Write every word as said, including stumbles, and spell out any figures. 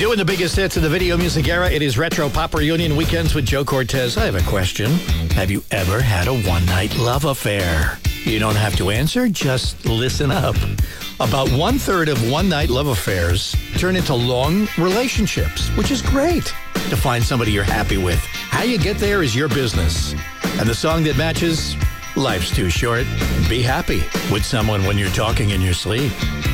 Doing the biggest hits of the video music era, it is Retro Pop Reunion Weekends with Joe Cortez. I have a question. Have you ever had a one-night love affair? You don't have to answer, just listen up. About one-third of one-night love affairs turn into long relationships, which is great to find somebody you're happy with. How you get there is your business. And the song that matches, Life's Too Short. Be happy with someone when you're talking in your sleep.